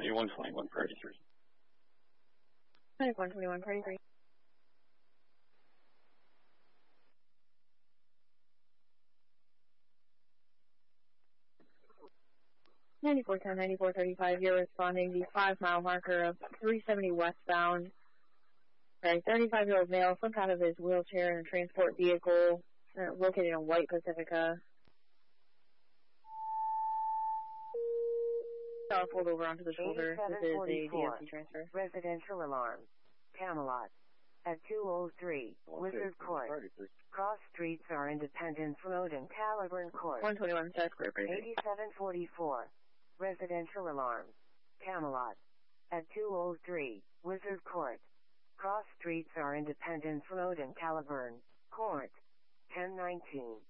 9121 Party 3. 9121 Party 3. Ninety-four 9435, you're responding the 5-mile marker of 370 westbound. Sorry, 35-year-old male, slipped out of his wheelchair in a transport vehicle located in White Pacifica. Pulled over onto the shoulder. This is a DOC transfer. Residential alarm. Camelot. At 203, Wizard Court. Cross streets are Independence Road and Caliburn Court. 121 South Square. 8744. Residential alarm. Camelot. At 203, Wizard Court. Cross streets are Independence Road and Caliburn Court. 1019.